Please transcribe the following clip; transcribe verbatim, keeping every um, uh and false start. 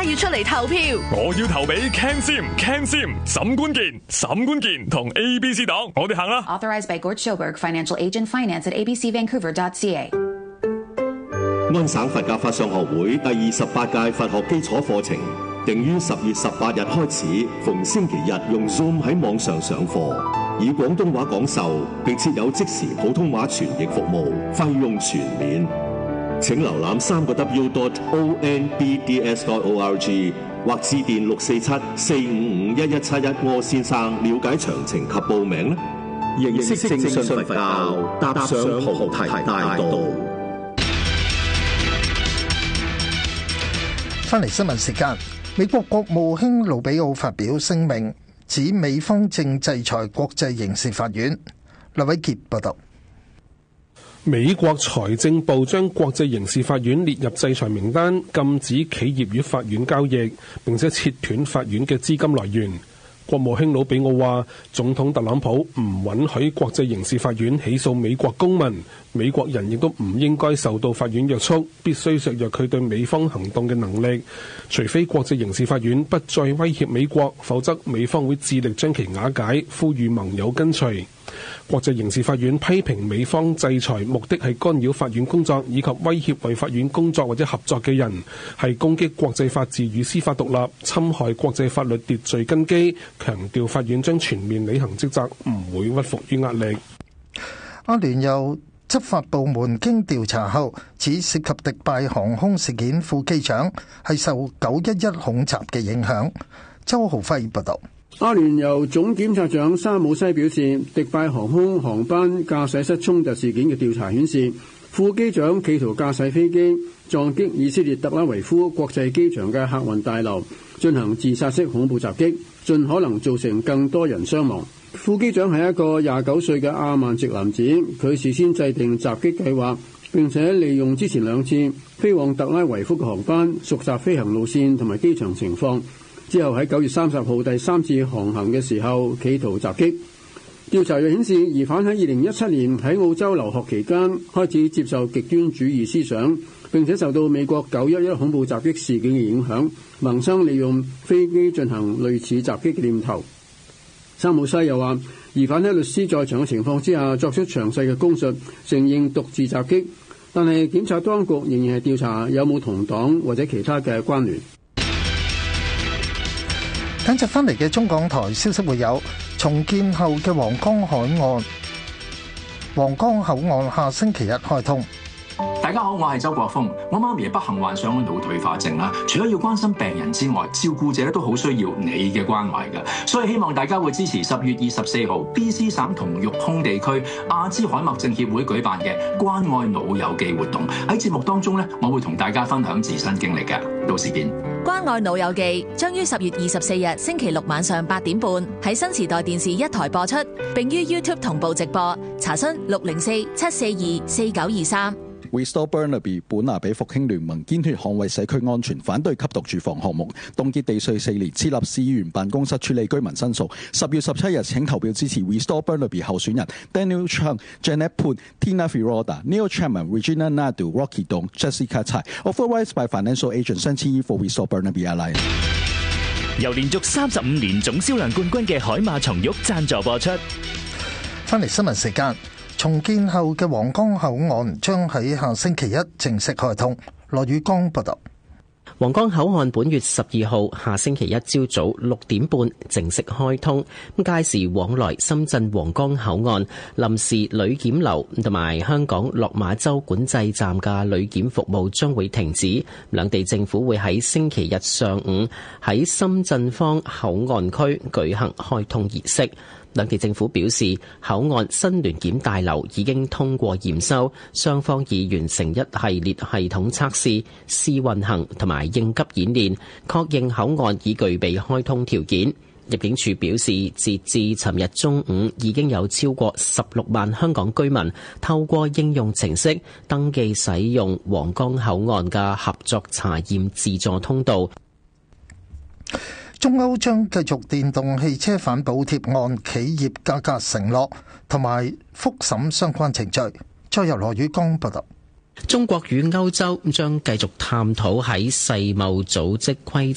要出嚟投票。 我要投俾 Ken Sim Ken Sim 沈官健沈官健同 A B C 黨，我哋行啦。 Authorized by Gord Schoberg, Financial Agent, Finance at a b c vancouver dot c a。 安省佛教法相學會第二十八屆佛學基礎課程定於十月十八日開始，逢星期日用 Zoom 喺網上上課，以廣東話講授，並設有即時普通話傳譯服務，費用全免。請瀏覽三個 w dot o n b d s dot o r g 或致電六四七四五五一一七一柯先生了解詳情及報名啦。認識正信佛教，踏上菩提大道。 翻嚟新聞時間，美國國務卿盧比奧發表聲明，指美方正制裁國際刑事法院。劉偉傑報道。 美國財政部將國際刑事法院列入制裁名單，禁止企業與法院交易，並且切斷法院嘅資金來源。國務卿魯比奧話，總統特朗普唔允許國際刑事法院起訴美國公民，美國人亦都唔應該受到法院約束，必須削弱佢對美方行動嘅能力。除非國際刑事法院不再威脅美國，否則美方會致力將其瓦解，呼籲盟友跟隨。國際刑事法院批評美方制裁目的係干擾法院工作，以及威脅為法院工作或者合作嘅人，係攻擊國際法治與司法獨立，侵害國際法律秩序根基，強調法院將全面履行職責，唔會屈服於壓力。 阿聯酋執法部門經調查後，指涉及迪拜航空事件副機長係受九一一恐襲嘅影響。周浩輝報道。 阿聯酋總檢察長沙姆西表示，迪拜航空航班駕駛室衝突事件嘅調查顯示，副機長企圖駕駛飛機撞擊以色列特拉維夫國際機場嘅客運大樓，進行自殺式恐怖襲擊，盡可能造成更多人傷亡。副機長係一個廿九歲嘅阿曼籍男子，佢事先制定襲擊計劃，並且利用之前兩次飛往特拉維夫嘅航班熟習飛行路線同埋機場情況。之後喺九月三十號第三次航行嘅時候企圖襲擊。調查又顯示，疑犯喺二零一七年喺澳洲留學期間開始接受極端主義思想，並且受到美國九一一恐怖襲擊事件嘅影響，萌生利用飛機進行類似襲擊嘅念頭。沙姆西又話，疑犯喺律師在場嘅情況之下作出詳細嘅供述，承認獨自襲擊，但係檢察當局仍然係調查有冇同黨或者其他嘅關聯。 緊接翻嚟嘅中港台消息會有，重建後嘅皇崗海岸，皇崗口岸下星期一開通。 大家好，我係周國峰。我媽咪不幸患上腦退化症啦，除咗要關心病人之外，照顧者都好需要你嘅關懷㗎。所以希望大家會支持十月二十四號 B C 省同育空地區阿茲海默症協會舉辦嘅關愛老友記活動。喺節目當中咧，我會同大家分享自身經歷嘅。到時見。 關愛老友記將於十月二十四日星期六晚上八點半喺新時代電視一台播出，並於 YouTube 同步直播。查詢六零四七四二四九二三。 Restore Burnaby 本拿比復興聯盟堅決捍衛社區安全，反對吸毒住房項目，凍結地稅四年，設立市議員辦公室處理居民申訴。十月十七日請投票支持 Restore Burnaby 候選人 Daniel Chung、Janet Poon、Tina Firoda、Neil Chapman、Regina Nadu、Rocky Dong、Jessica Tsai。Authorized by Financial Agent 申請 for Restore Burnaby Alliance。 由連續三十五年總銷量冠軍嘅海馬松玉贊助播出。 翻嚟新聞時間。重建後嘅皇崗口岸將喺下星期一正式開通。羅宇光報道。 皇崗口岸本月十二號下星期一朝早六點半正式開通，屆時往來深圳皇崗口岸臨時旅檢樓同埋香港落馬洲管制站嘅旅檢服務將會停止，兩地政府會喺星期日上午喺深圳方口岸區舉行開通儀式。兩地政府表示，口岸新聯檢大樓已經通過驗收，雙方已完成一系列系統測試、試運行同埋應急演練，確認口岸已具備開通條件。入境處表示，截至尋日中午，已經有超過十六萬香港居民透過應用程式登記使用皇崗口岸嘅合作查驗自助通道。 中歐將繼續電動汽車反補貼案企業價格承諾同埋復審相關程序。再由羅宇光報道。 中國與歐洲將繼續探討喺世貿組織規